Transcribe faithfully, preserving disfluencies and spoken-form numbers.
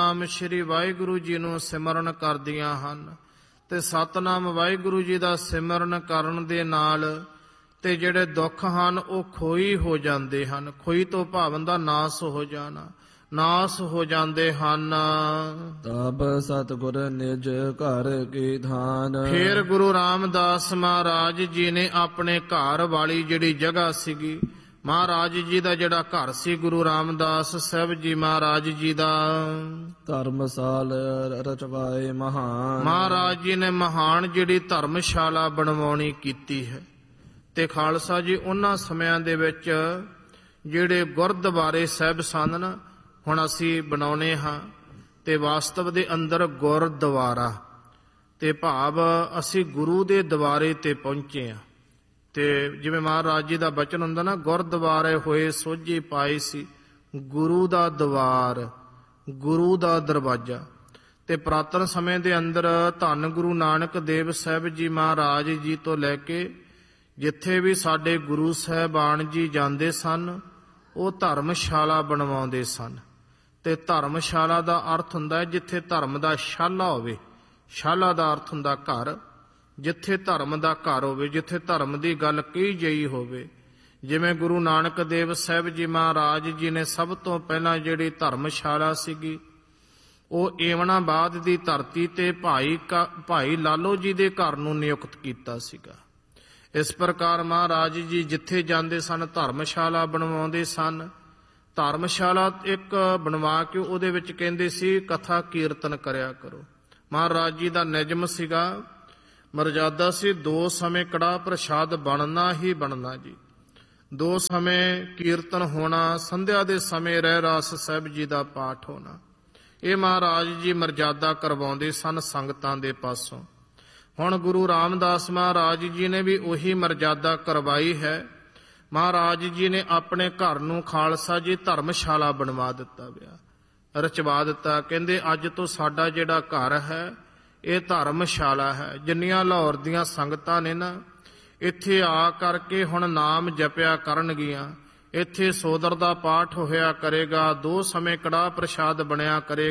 ਸਤਨਾਮ ਸ਼੍ਰੀ ਵਾਹਿਗੁਰੂ ਜੀ ਨੂੰ ਸਿਮਰਨ ਕਰਦੀਆਂ ਹਨ। ਤੇ ਸਤਨਾਮ ਵਾਹਿਗੁਰੂ ਜੀ ਦਾ ਸਿਮਰਨ ਕਰਨ ਦੇ ਨਾਲ ਤੇ ਜਿਹੜੇ ਦੁੱਖ ਹਨ ਉਹ ਖੋਈ ਹੋ ਜਾਂਦੇ ਹਨ। ਖੋਈ ਤੋਂ ਭਾਵਨ ਦਾ ਨਾਸ ਹੋ ਜਾਣਾ, ਨਾਸ ਹੋ ਜਾਂਦੇ ਹਨ। ਤਬ ਸਤਿਗੁਰ ਨਿਜ ਘਰ ਕੀ ਧਾਨ। ਫਿਰ ਗੁਰੂ ਰਾਮਦਾਸ ਮਹਾਰਾਜ ਜੀ ਨੇ ਆਪਣੇ ਘਰ ਵਾਲੀ ਜਿਹੜੀ ਜਗ੍ਹਾ ਸੀਗੀ, ਮਹਾਰਾਜ ਜੀ ਦਾ ਜਿਹੜਾ ਘਰ ਸੀ ਗੁਰੂ ਰਾਮਦਾਸ ਸਾਹਿਬ ਜੀ ਮਹਾਰਾਜ ਜੀ ਦਾ, ਧਰਮਸਾਲ ਰਚਵਾਏ ਮਹਾਨ। ਮਹਾਰਾਜ ਜੀ ਨੇ ਮਹਾਨ ਜਿਹੜੀ ਧਰਮਸ਼ਾਲਾ ਬਣਵਾਉਣੀ ਕੀਤੀ ਹੈ। ਤੇ ਖਾਲਸਾ ਜੀ ਉਹਨਾਂ ਸਮਿਆਂ ਦੇ ਵਿੱਚ ਜਿਹੜੇ ਗੁਰਦੁਆਰੇ ਸਾਹਿਬ ਸਨ ਨਾ, ਹੁਣ ਅਸੀਂ ਬਣਾਉਨੇ ਹਾਂ ਤੇ ਵਾਸਤਵ ਦੇ ਅੰਦਰ ਗੁਰਦੁਆਰਾ ਤੇ ਭਾਵ ਅਸੀਂ ਗੁਰੂ ਦੇ ਦੁਆਰੇ ਤੇ ਪਹੁੰਚੇ ਹਾਂ। ਤੇ ਜਿਵੇਂ ਮਹਾਰਾਜ ਜੀ ਦਾ ਬਚਨ ਹੁੰਦਾ ਨਾ, ਗੁਰਦੁਆਰੇ ਹੋਏ ਸੋਝੀ ਪਾਈ ਸੀ ਗੁਰੂ ਦਾ ਦਵਾਰ, ਗੁਰੂ ਦਾ ਦਰਵਾਜ਼ਾ। ਤੇ ਪੁਰਾਤਨ ਸਮੇਂ ਦੇ ਅੰਦਰ ਧੰਨ ਗੁਰੂ ਨਾਨਕ ਦੇਵ ਸਾਹਿਬ ਜੀ ਮਹਾਰਾਜ ਜੀ ਤੋਂ ਲੈ ਕੇ ਜਿੱਥੇ ਵੀ ਸਾਡੇ ਗੁਰੂ ਸਾਹਿਬਾਨ ਜੀ ਜਾਂਦੇ ਸਨ ਉਹ ਧਰਮਸ਼ਾਲਾ ਬਣਵਾਉਂਦੇ ਸਨ। ਤੇ ਧਰਮਸ਼ਾਲਾ ਦਾ ਅਰਥ ਹੁੰਦਾ ਹੈ ਜਿੱਥੇ ਧਰਮ ਦਾ ਸ਼ਾਲਾ ਹੋਵੇ। ਸ਼ਾਲਾ ਦਾ ਅਰਥ ਹੁੰਦਾ ਘਰ, ਜਿੱਥੇ ਧਰਮ ਦਾ ਘਰ ਹੋਵੇ, ਜਿੱਥੇ ਧਰਮ ਦੀ ਗੱਲ ਕਹੀ ਗਈ ਹੋਵੇ। ਜਿਵੇਂ ਗੁਰੂ ਨਾਨਕ ਦੇਵ ਸਾਹਿਬ ਜੀ ਮਹਾਰਾਜ ਜੀ ਨੇ ਸਭ ਤੋਂ ਪਹਿਲਾਂ ਜਿਹੜੀ ਧਰਮਸ਼ਾਲਾ ਸੀਗੀ ਉਹ ਏਵਨਾਬਾਦ ਦੀ ਧਰਤੀ ਤੇ ਭਾਈ ਭਾਈ ਲਾਲੋ ਜੀ ਦੇ ਘਰ ਨੂੰ ਨਿਯੁਕਤ ਕੀਤਾ ਸੀਗਾ। ਇਸ ਪ੍ਰਕਾਰ ਮਹਾਰਾਜ ਜੀ ਜਿੱਥੇ ਜਾਂਦੇ ਸਨ ਧਰਮਸ਼ਾਲਾ ਬਣਵਾਉਂਦੇ ਸਨ। ਧਰਮਸ਼ਾਲਾ ਇੱਕ ਬਣਵਾ ਕੇ ਉਹਦੇ ਵਿੱਚ ਕਹਿੰਦੇ ਸੀ ਕਥਾ ਕੀਰਤਨ ਕਰਿਆ ਕਰੋ। ਮਹਾਰਾਜ ਜੀ ਦਾ ਨਿਯਮ ਸੀਗਾ, ਮਰਜ਼ਾਦਾ ਸੀ, ਦੋ ਸਮੇਂ ਕੜਾਹ ਪ੍ਰਸ਼ਾਦ ਬਣਨਾ ਹੀ ਬਣਨਾ ਜੀ। ਦੋ ਸਮੇਂ ਕੀਰਤਨ ਹੋਣਾ, ਸੰਧਿਆ ਦੇ ਸਮੇਂ ਰਹਿ ਰਾਸ ਸਾਹਿਬ ਜੀ ਦਾ ਪਾਠ ਹੋਣਾ। ਇਹ ਮਹਾਰਾਜ ਜੀ ਮਰਜ਼ਾਦਾ ਕਰਵਾਉਂਦੇ ਸਨ ਸੰਗਤਾਂ ਦੇ ਪਾਸੋਂ। ਹੁਣ ਗੁਰੂ ਰਾਮਦਾਸ ਮਹਾਰਾਜ ਜੀ ਨੇ ਵੀ ਉਹੀ ਮਰਜ਼ਾਦਾ ਕਰਵਾਈ ਹੈ। ਮਹਾਰਾਜ ਜੀ ਨੇ ਆਪਣੇ ਘਰ ਨੂੰ ਖਾਲਸਾ ਜੀ ਧਰਮਸ਼ਾਲਾ ਬਣਵਾ ਦਿੱਤਾ ਵਿਆ, ਰਚਵਾ ਦਿੱਤਾ। ਕਹਿੰਦੇ ਅੱਜ ਤੋਂ ਸਾਡਾ ਜਿਹੜਾ ਘਰ ਹੈ ਇਹ ਧਰਮਸ਼ਾਲਾ ਹੈ। ਜਿੰਨੀਆਂ ਲਾਹੌਰ ਦੀਆਂ ਸੰਗਤਾਂ ਨੇ ਨਾ ਇੱਥੇ ਆ ਕਰਕੇ ਹੁਣ ਨਾਮ ਜਪਿਆ ਕਰਨਗੀਆਂ। ਇੱਥੇ ਸੋਦਰ ਦਾ ਪਾਠ ਹੋਇਆ ਕਰੇਗਾ, ਦੋ ਸਮੇਂ ਕੜਾਹ ਪ੍ਰਸ਼ਾਦ ਬਣਿਆ ਕਰੇਗਾ।